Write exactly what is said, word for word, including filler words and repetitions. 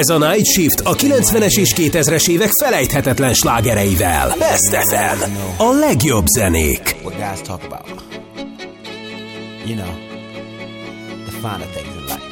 Ez a Night Shift a kilencvenes és kétezres évek felejthetetlen slágereivel. Best ef em. A legjobb zenék. What guys talk about. You know, the finer things in life.